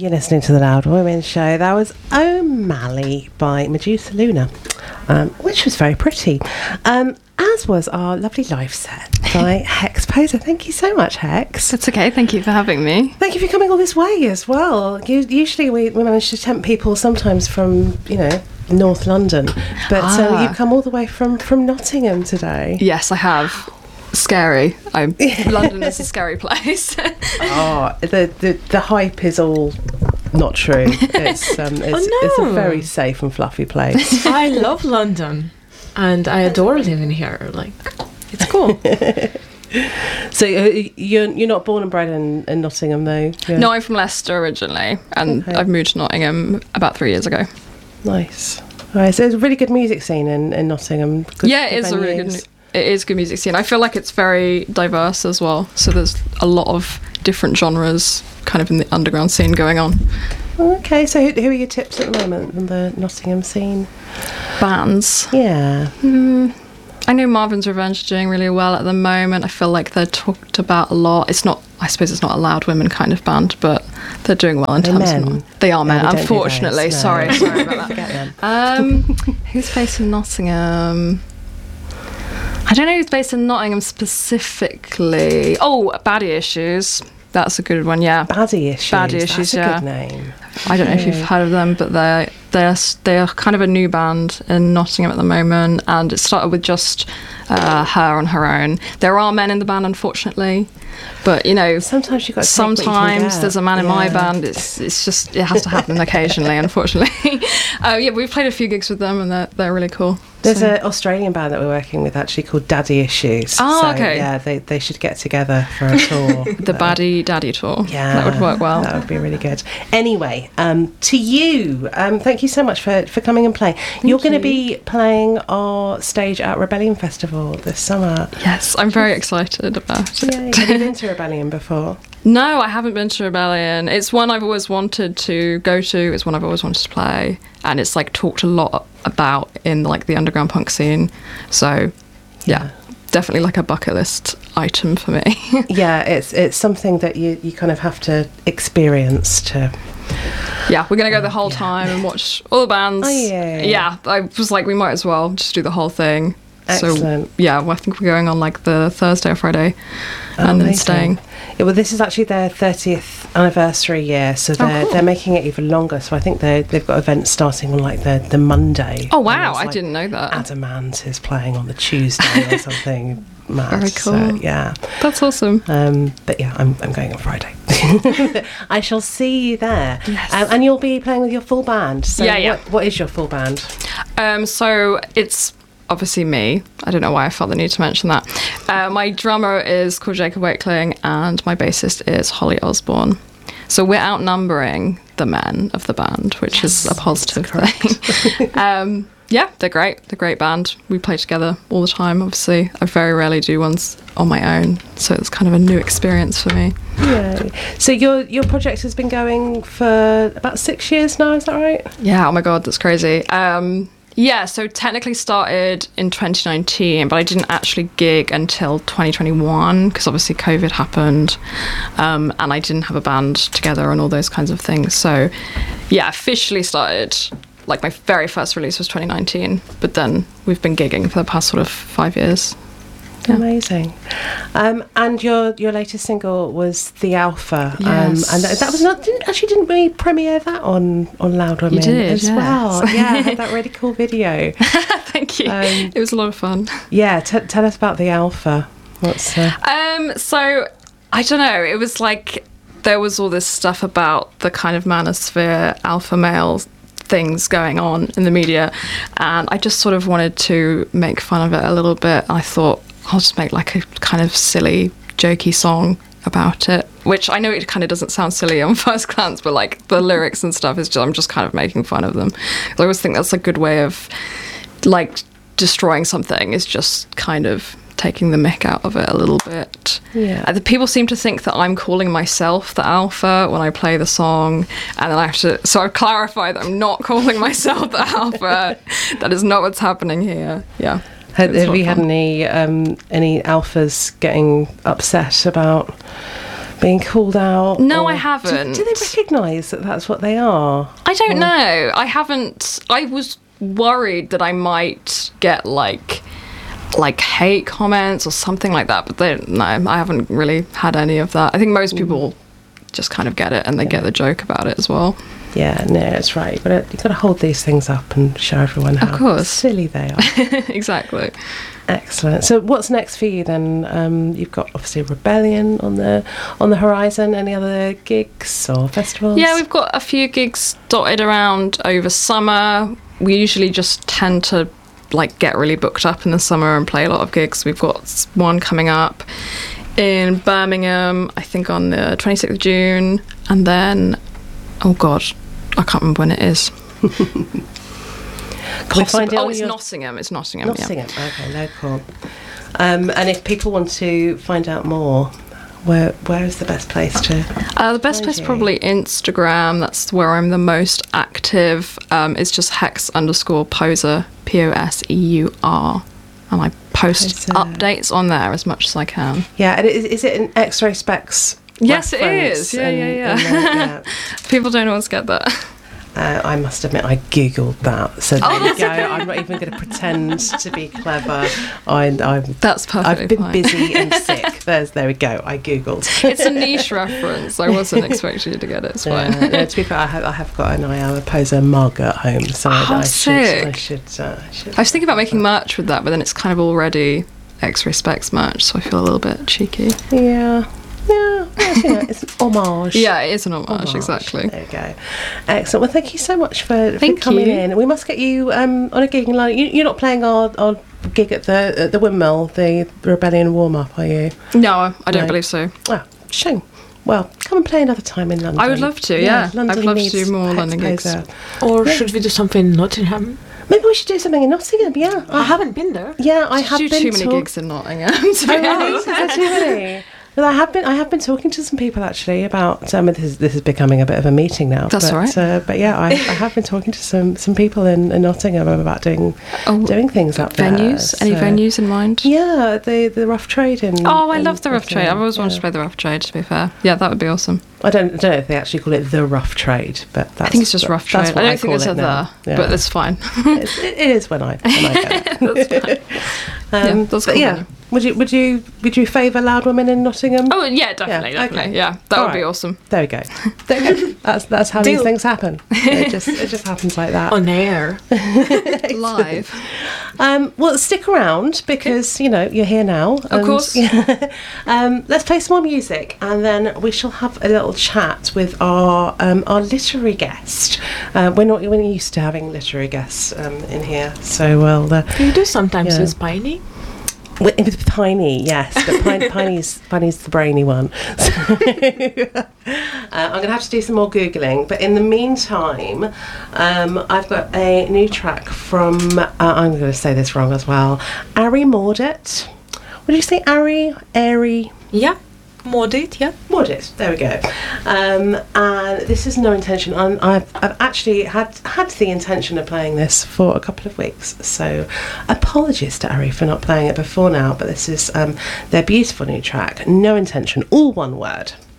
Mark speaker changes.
Speaker 1: You're listening to the Loud Women Show. That was O'Malley by Medusa Luna, which was very pretty. As was our lovely live set by Hex Poser. Thank you so much, Hex.
Speaker 2: That's okay. Thank you for having me.
Speaker 1: Thank you for coming all this way as well. Usually we manage to tempt people sometimes from, North London. But you've come all the way from Nottingham today.
Speaker 2: Yes, I have. Scary. London is a scary place.
Speaker 1: The hype is all not true. It's a very safe and fluffy place.
Speaker 3: I love London and I adore living here. It's cool.
Speaker 1: So you're not born and bred in Nottingham though?
Speaker 2: No, I'm from Leicester originally, and I've moved to Nottingham about 3 years ago.
Speaker 1: Nice. All right, so there's a really good music scene in Nottingham.
Speaker 2: It is a really good. It is a good music scene. I feel like it's very diverse as well. So there's a lot of different genres kind of in the underground scene going on.
Speaker 1: Okay, so who are your tips at the moment from the Nottingham scene?
Speaker 2: Bands.
Speaker 1: Yeah.
Speaker 2: I know Marvin's Revenge are doing really well at the moment. I feel like they're talked about a lot. I suppose it's not a Loud Women kind of band, but they're doing well in terms of... They are men, unfortunately. No. Sorry about that. Forget them. Who's based in Nottingham? I don't know who's based in Nottingham specifically. Oh, Baddie Issues. That's a good one, yeah.
Speaker 1: Baddie Issues. That's a good name.
Speaker 2: I don't know if you've heard of them, but they're kind of a new band in Nottingham at the moment, and it started with just her on her own. There are men in the band, unfortunately, but
Speaker 1: sometimes you got.
Speaker 2: Sometimes there's a man in my band. It's just it has to happen occasionally, unfortunately. We've played a few gigs with them, and they're really cool.
Speaker 1: There's an Australian band that we're working with actually called Daddy Issues.
Speaker 2: Oh, okay.
Speaker 1: Yeah, they should get together for a tour.
Speaker 2: The Baddie Daddy tour.
Speaker 1: Yeah,
Speaker 2: that would work well.
Speaker 1: That would be really good. Anyway, to you, thank you so much for coming and playing. You're going to be playing our stage at Rebellion Festival this summer.
Speaker 2: Yes, I'm very excited about it.
Speaker 1: Have you been to Rebellion before?
Speaker 2: No, I haven't been to Rebellion. It's one I've always wanted to go to. It's one I've always wanted to play, and it's talked a lot about in the underground punk scene. So, yeah, definitely a bucket list item for me.
Speaker 1: Yeah, it's something that you kind of have to experience to.
Speaker 2: Yeah, we're going to go the whole time and watch all the bands.
Speaker 1: Oh, yeah.
Speaker 2: Yeah, I was we might as well just do the whole thing.
Speaker 1: Excellent.
Speaker 2: So, yeah, I think we're going on the Thursday or Friday and then staying.
Speaker 1: Yeah, well, this is actually their 30th anniversary year, so they're making it even longer. So I think they've got events starting on the Monday.
Speaker 2: Oh, wow, I didn't know that.
Speaker 1: Adamant is playing on the Tuesday or something. Mad.
Speaker 2: Very cool.
Speaker 1: So, yeah.
Speaker 2: That's awesome.
Speaker 1: But yeah, I'm going on Friday. I shall see you there.
Speaker 2: Yes.
Speaker 1: And you'll be playing with your full band. So
Speaker 2: yeah.
Speaker 1: What is your full band?
Speaker 2: So it's obviously me. I don't know why I felt the need to mention that. My drummer is called Jacob Wakeling, and my bassist is Holly Osborne. So we're outnumbering the men of the band, which is a positive thing. Yeah, they're great. They're a great band. We play together all the time, obviously. I very rarely do ones on my own, so it's kind of a new experience for me.
Speaker 1: Yeah. So your project has been going for about 6 years now, is that right?
Speaker 2: Yeah, oh my God, that's crazy. Yeah, so technically started in 2019, but I didn't actually gig until 2021 because obviously COVID happened, and I didn't have a band together and all those kinds of things. So yeah, officially started, my very first release was 2019, but then we've been gigging for the past sort of 5 years. Yeah.
Speaker 1: Amazing. And your latest single was The Alpha.
Speaker 2: Yes.
Speaker 1: And that was didn't we premiere that on Loud Women as well? Yeah, I had that really cool video.
Speaker 2: Thank you. It was a lot of fun.
Speaker 1: Yeah, tell us about The Alpha. What's
Speaker 2: so I don't know, it was there was all this stuff about the kind of manosphere alpha male things going on in the media, and I just sort of wanted to make fun of it a little bit. I thought I'll just make a kind of silly, jokey song about it, which I know it kind of doesn't sound silly on first glance, but the lyrics and stuff I'm just kind of making fun of them. I always think that's a good way of destroying something, is just kind of taking the mick out of it a little bit.
Speaker 1: Yeah.
Speaker 2: The people seem to think that I'm calling myself the alpha when I play the song, and then I have to sort of clarify that I'm not calling myself the alpha. That is not what's happening here. Yeah.
Speaker 1: Have you had any alphas getting upset about being called out?
Speaker 2: No,
Speaker 1: or
Speaker 2: I haven't.
Speaker 1: Do they recognise that that's what they are?
Speaker 2: I don't know. I haven't. I was worried that I might get like hate comments or something like that, but no, I haven't really had any of that. I think most people just kind of get it and they get the joke about it as well.
Speaker 1: Yeah, no, that's right. You've got to hold these things up and show everyone how silly they are.
Speaker 2: Exactly.
Speaker 1: Excellent. So what's next for you then? You've got obviously Rebellion on the horizon. Any other gigs or festivals?
Speaker 2: Yeah, we've got a few gigs dotted around over summer. We usually just tend to like get really booked up in the summer and play a lot of gigs. We've got one coming up in Birmingham, I think on the 26th of June, and then, oh God, I can't remember when it is. It's Nottingham. It's Nottingham.
Speaker 1: Nottingham. Yeah. Okay, local. And if people want to find out more, where is the best place to?
Speaker 2: The best place probably Instagram. That's where I'm the most active. It's just hex_poser, POSEUR, and I post updates on there as much as I can.
Speaker 1: Yeah, and is it an X-ray specs?
Speaker 2: Yes, it is. Yeah. People don't always get that.
Speaker 1: I must admit, I googled that. So there you go. I'm not even going to pretend to be clever.
Speaker 2: That's perfectly
Speaker 1: I've been
Speaker 2: fine.
Speaker 1: busy and sick. There we go. I googled.
Speaker 2: It's a niche reference. I wasn't expecting you to get it. It's fine.
Speaker 1: No, to be fair, I have got an I am a poser mug at home, so I should.
Speaker 2: I was thinking about making merch with that, but then it's kind of already X-ray specs merch, so I feel a little bit cheeky.
Speaker 1: Yeah. It's an homage.
Speaker 2: Yeah, it is an homage, exactly.
Speaker 1: There you go. Excellent. Well, thank you so much for coming in. We must get you on a gigging line. You're not playing our gig at the Windmill, the Rebellion warm-up, are you?
Speaker 2: No, I don't believe so.
Speaker 1: Oh, shame. Well, come and play another time in London.
Speaker 2: I would love to, yeah.
Speaker 1: London
Speaker 2: I'd love to do more London gigs.
Speaker 3: Or should we do something in Nottingham?
Speaker 1: Maybe we should do something in Nottingham, yeah.
Speaker 3: I haven't been there.
Speaker 1: Yeah, I have
Speaker 2: do
Speaker 1: been
Speaker 2: too many gigs in Nottingham.
Speaker 1: Is there too many? Well, I have been talking to some people actually about this is becoming a bit of a meeting now.
Speaker 2: That's right.
Speaker 1: But yeah, I have been talking to some people in Nottingham about doing things up there.
Speaker 2: Venues? Any venues in mind?
Speaker 1: Yeah, the Rough Trade in.
Speaker 2: Oh, I love the Rough Trade. I've always wanted to play the Rough Trade. To be fair, yeah, that would be awesome.
Speaker 1: I don't know if they actually call it the Rough Trade, but
Speaker 2: I think it's just Rough Trade. I don't think there's a but it's fine.
Speaker 1: It is when I get it.
Speaker 2: That's cool.
Speaker 1: Yeah. Would you favour Loud Women in Nottingham?
Speaker 2: Oh yeah, definitely.
Speaker 1: Okay.
Speaker 2: Yeah, that would be awesome.
Speaker 1: There we go. That's how these things happen. It just happens like that.
Speaker 3: On air.
Speaker 2: Live.
Speaker 1: Well, stick around because you're here now.
Speaker 2: Of course.
Speaker 1: Let's play some more music, and then we shall have a little chat with our literary guest. We're not used to having literary guests in here, so well.
Speaker 3: You do sometimes with Piney.
Speaker 1: With Piney, yes, but Piney's the brainy one. So, I'm going to have to do some more Googling, but in the meantime, I've got a new track from, I'm going to say this wrong as well, Ari Maudit. Would you say Ari? Airy?
Speaker 3: Yeah. Maudit, yeah.
Speaker 1: Maudit, there we go. And this is No Intention. I've actually had the intention of playing this for a couple of weeks, so apologies to Ari for not playing it before now, but this is their beautiful new track, No Intention, all one word.